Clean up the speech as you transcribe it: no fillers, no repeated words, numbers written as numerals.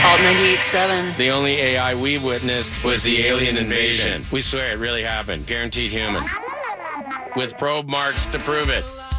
Alt 98.7. The only AI we witnessed was the alien invasion. We swear it really happened. Guaranteed human. With probe marks to prove it.